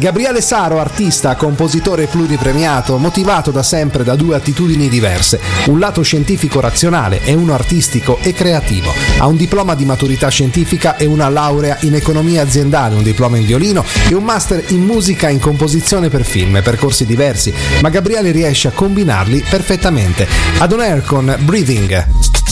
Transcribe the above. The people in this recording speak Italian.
Gabriele Saro, artista, compositore pluripremiato, motivato da sempre da due attitudini diverse, un lato scientifico razionale e uno artistico e creativo. Ha un diploma di maturità scientifica e una laurea in economia aziendale, un diploma in violino e un master in musica e in composizione per film, percorsi diversi, ma Gabriele riesce a combinarli perfettamente. Ad On Air con Breathing.